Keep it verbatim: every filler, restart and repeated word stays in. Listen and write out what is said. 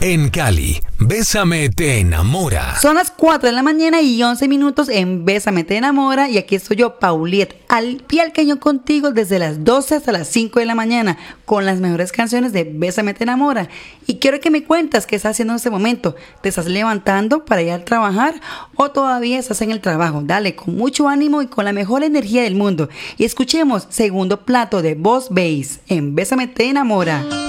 En Cali, Bésame te enamora. Son las cuatro de la mañana y once minutos en Bésame te enamora. Y aquí estoy yo, Pauliet, al pie al cañón contigo desde las doce hasta las cinco de la mañana con las mejores canciones de Bésame te enamora. Y quiero que me cuentas qué estás haciendo en este momento. ¿Te estás levantando para ir a trabajar o todavía estás en el trabajo? Dale, con mucho ánimo y con la mejor energía del mundo. Y escuchemos segundo plato de Boss Bass en Bésame te enamora.